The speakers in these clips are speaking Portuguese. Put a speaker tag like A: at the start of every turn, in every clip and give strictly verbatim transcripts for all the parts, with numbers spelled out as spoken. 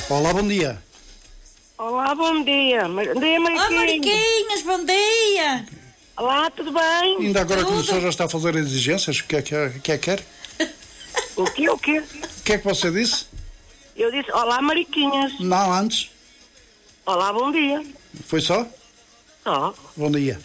A: Olá, bom dia.
B: Olá, bom dia. Bom dia,
C: Oh,
B: Mariquinhos.
C: Mariquinhas, bom dia.
B: Olá, tudo bem?
A: Ainda agora
C: Tudo.
A: começou, já está a fazer exigências? O que é que é? O que é que quer?
B: O quê, o quê?
A: O que é que você disse?
B: Eu disse, olá, Mariquinhas.
A: Não, antes.
B: Olá, bom dia.
A: Foi só?
B: Só.
A: Bom dia.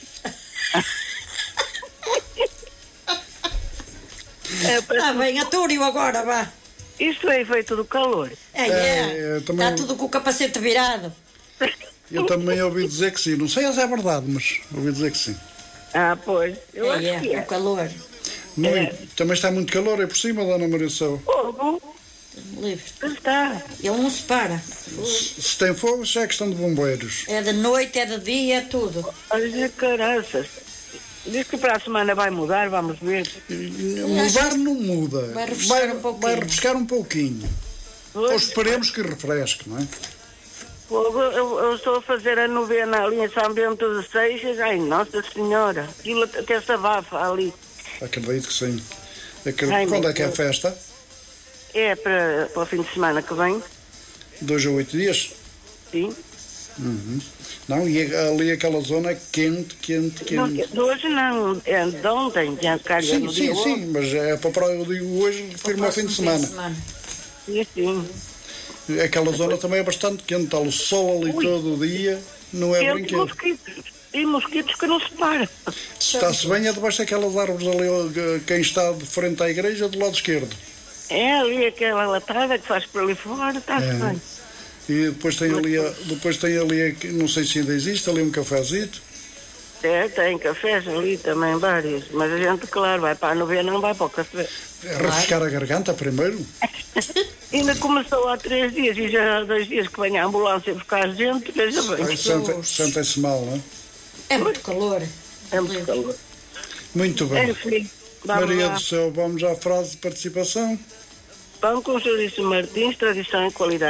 B: É, para-
C: Ah, bem, atúrio agora, vá.
B: Isto aí foi tudo calor.
C: É,
A: É,
C: é.
A: eu também-
C: Está tudo com o capacete virado.
A: Eu também ouvi dizer que sim. Não sei se é verdade, mas ouvi dizer que sim.
B: Ah, pois. Eu acho
C: É,
B: que
C: é,
B: é.
C: o calor.
A: Muito. Também está muito calor aí por cima, Dona Maria do Céu.
B: Fogo.
C: Livre.
B: Está.
C: Ele não se para.
A: Se, se tem fogo, já é questão de bombeiros.
C: É de noite, é de dia, é tudo.
B: Olha, caraças. Diz que para a semana vai mudar, vamos ver.
A: Mudar não muda.
C: Vai refrescar
A: vai,
C: um pouquinho.
A: Vai refrescar um pouquinho. Ou
B: Pois,
A: esperemos que refresque, não é?
B: fogo, eu, eu estou a fazer a novena ali em São Bento de Seixas. Ai, Nossa Senhora. Aquilo até se abafa ali.
A: Acredito que sim. Acredito.
B: Ai,
A: Quando
B: meu
A: é que é a
B: Deus.
A: festa?
B: É para, para o fim de semana que vem.
A: Dois a oito dias?
B: Sim.
A: Uhum. Não, e ali aquela zona é quente, quente,
B: Não,
A: quente.
B: de hoje não, é de ontem, tinha carga
A: Sim,
B: no
A: sim,
B: dia
A: sim, mas é para para eu digo hoje, refiro-me ao fim de
C: Próximo
A: semana.
B: Sim, sim.
A: Aquela zona também é bastante quente, está o sol ali
B: Ui.
A: todo o dia, não é
B: Quente e
A: brinquedo.
B: mosquitos. E mosquitos que não se param.
A: Está-se bem é debaixo daquelas árvores ali, ó, quem está de frente à igreja, do lado esquerdo.
B: É ali aquela latada que faz por ali fora, está-se
A: É.
B: bem.
A: E depois tem ali, a- depois tem ali, a- não sei se ainda existe, ali um cafezito.
B: É, tem cafés ali também, vários. Mas a gente, claro, vai para a novena, não vai para o café.
A: É refrescar a garganta primeiro.
B: Ainda começou há três dias e já há dois dias que vem a ambulância buscar a gente, veja bem.
A: Ai, sente- Sentem-se mal, não é?
C: É muito calor.
B: É muito calor.
A: Muito bem.
B: Enfim, vamos
A: Maria
B: lá.
A: do Céu, vamos à frase de participação.
B: Pão com chouriço Martins, tradição e qualidade.